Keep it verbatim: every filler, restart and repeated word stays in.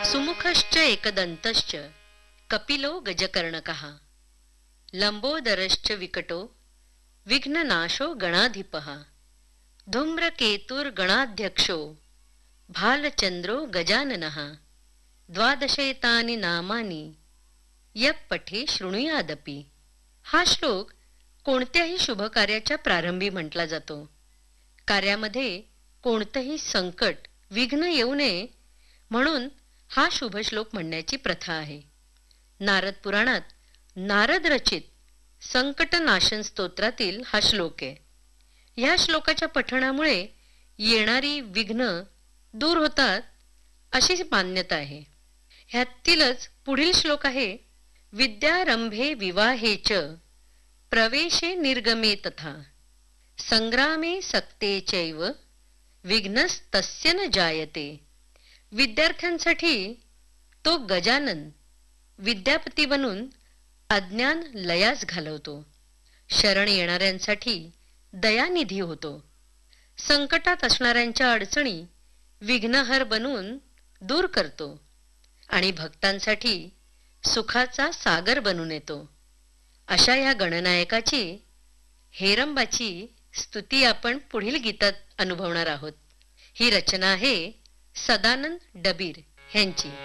सुमुखश्च एकदन्तश्च कपिलो गजकर्णकः लंबोदरश्च विकटो विघ्ननाशो गणाधिपः धूम्रकेतुर्गणाध्यक्षो भालचंद्रो गजाननः द्वादशैतानि नामानि यः पठे शृणुयादपि। हा श्लोक कोणत्याही शुभ कार्याच्या प्रारंभी म्हटला जातो। कार्यामध्ये कोणतेही संकट विघ्न येऊ नये म्हणून हा शुभ श्लोक म्हणण्याची प्रथा आहे। नारद पुराणात नारद रचित संकटनाशन स्तोत्रातील हा श्लोक आहे। या श्लोकाच्या पठणामुळे येणारी विघ्न दूर होतात अशी मान्यता आहे। ह्यातीलच पुढील श्लोक आहे, विद्यारंभे विवाहे च प्रवेशे निर्गमे तथा संग्रामे सक्ते चैव विघ्नस्तस्य न जायते। विद्यार्थ्यांसाठी तो गजानन विद्यापती बनून अज्ञान लयास घालवतो, शरण येणाऱ्यांसाठी दयानिधी होतो, संकटात असणाऱ्यांच्या अडचणी विघ्नहर बनून दूर करतो आणि भक्तांसाठी सुखाचा सागर बनून येतो। अशा या गणनायकाची हेरंबाची स्तुती आपण पुढील गीतात अनुभवणार आहोत। ही रचना आहे सदानंद डबीर यांची।